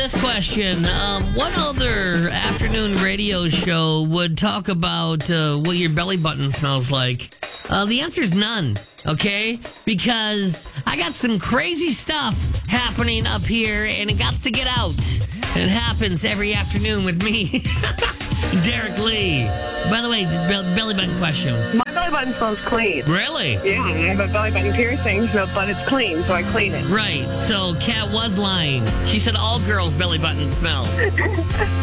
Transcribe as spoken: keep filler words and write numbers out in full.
this question. Um, what other afternoon radio show would talk about uh, what your belly button smells like? Uh, the answer is none, okay? Because I got some crazy stuff happening up here, and it got to get out. And it happens every afternoon with me, Derek Lee. By the way, be- belly button question. My belly button smells clean. Really? Yeah, I have a belly button piercing, so, but it's clean, so I clean it. Right. So Kat was lying. She said all girls' belly buttons smell.